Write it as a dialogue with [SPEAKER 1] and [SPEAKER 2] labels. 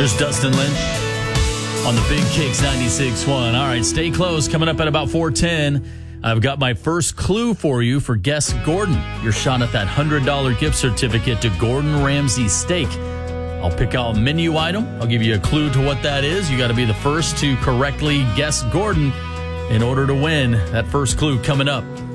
[SPEAKER 1] There's Dustin Lynch on the Big Kicks 96.1. All right, stay close. Coming up at about 4:10, I've got my first clue for you for Guess Gordon. Your shot at that $100 gift certificate to Gordon Ramsay Steak. I'll pick out a menu item. I'll give you a clue to what that is. You got to be the first to correctly guess Gordon in order to win. That first clue coming up.